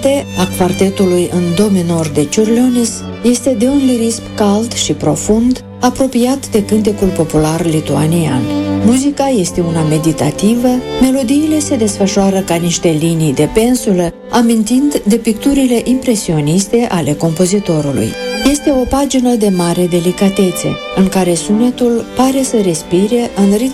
a quartetului în do minor de Čiurlionis este de un lirism cald și profund, apropiat de cântecul popular lituanian. Muzica este una meditativă, melodiile se desfășoară ca niște linii de pensulă, amintind de picturile impresioniste ale compozitorului. Este o pagină de mare delicatețe, în care sunetul pare să respire în ritm